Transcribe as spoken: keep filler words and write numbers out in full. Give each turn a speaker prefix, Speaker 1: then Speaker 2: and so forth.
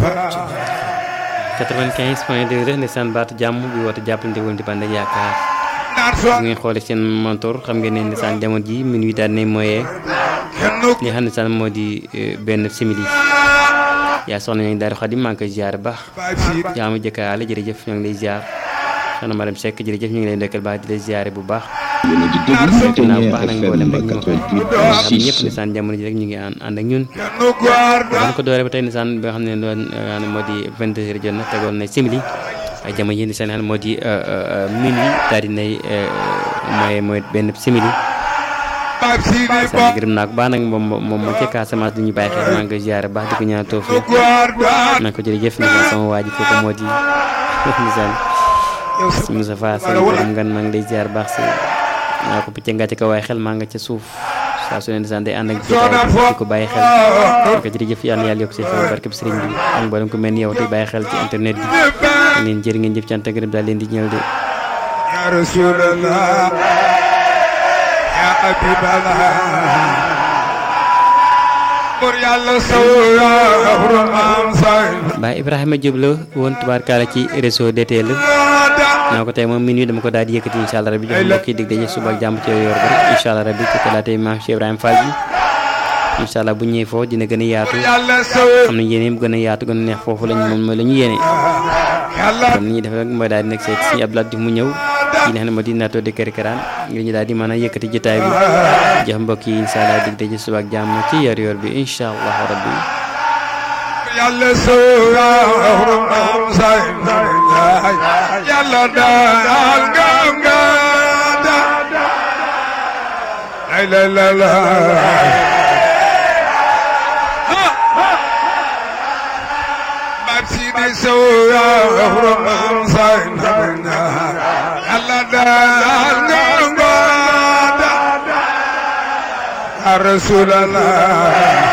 Speaker 1: quatre-vingt-quinze point deux rek ndeysaan baatu jàmm bi woote jàppante woon di bànd ak yaakaar bu ngeen xoolee seen montor xam ngeen ne ndeysaan jamono ji minuit daal ne mooyee li xam ne ndeysaan moo di benn simili yaa soxna ñu daal Xadim maa ngi koy ziar baax jaamu jëkkaale jërëjëf ñoo ngi lay ziar soxna Madame Seck jërëjëf ñu ngi lay ndekkal baax di lay ziare bu baax naa bu baax nag mboolem rek ñu xam ñëpp ndeysaan jamono ji rek ñu ngi ànd ak ñun dañ ko doore ba tey ndeysaan bi nga xam ne doon moo di vingt-deux heures jot na tegoon na simili ay jamono yi ndeysaan moo di minuit daal di nay mooy mooy benn simili sant gërëm naa ko baax nag moom moom moom ca Casamance du ñu bàyyi xel maa ngi koy ziare baax di ko ñaan toofu naa ko jërëjëf ni sama waa ji kooku moo di ndeysaan si Moussa Fass borom ngan maa ngi lay ziar baax si naa ko picc nga ci ko waaye xel maa nga ca suuf saa su ne ndeysaan day ànd ak jotaay di ko bàyyi xel naa ko jërëjëf yàlla na yàlla yokk si xew barke bi sëriñ bi ak mboolem ko mel ni yow te bàyyi xel ci internet bi neen jërë ngeen jëf cant ak gërëm daal leen di ñëw de
Speaker 2: ya Rasulallah ya Habiballah pour yàlla
Speaker 1: Baye Ibrahima Diop la woon tubaarkaala ci réseau D T L naa ko tey moom minuit dama ko daal di yëkkati incha allah rabi jox mbokk yi dig daje suba ak jàmm ci yor ba rek incha allah rabi ci talaatay maam Cheikh Ibrahima Fall bi incha allah bu ñëwee foofu dina gën a yaatu xam nañ yéene gën a yaatu gën a neex foofu lañ moom mooy la ñu yéene kon ni ñuy def rek mooy daal di nekk seet si Abdoulaye Diouf mu ñëw yi nga xam ne moo di naatoo di kër karaan ngir ñu daal di mën a yëkkati jotaay bi jox mbokk yi incha allah dig daje suba ak jàmm ci yor yor bi incha allah rabbi
Speaker 2: yàlla sooram am say yàlla daal ngam nga da la la la bab si di sooram am say yàlla daal ngam nga da Rasulallah